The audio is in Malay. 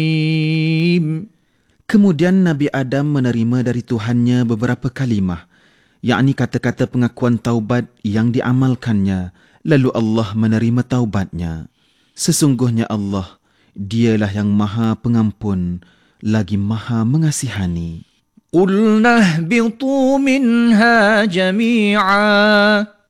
Kemudian Nabi Adam menerima dari Tuhannya beberapa kalimah, yakni kata-kata pengakuan taubat yang diamalkannya, lalu Allah menerima taubatnya. Sesungguhnya Allah, Dialah yang Maha Pengampun, lagi Maha Mengasihani. قُلْنَا اهْبِطُوا مِنْهَا جَمِيعًا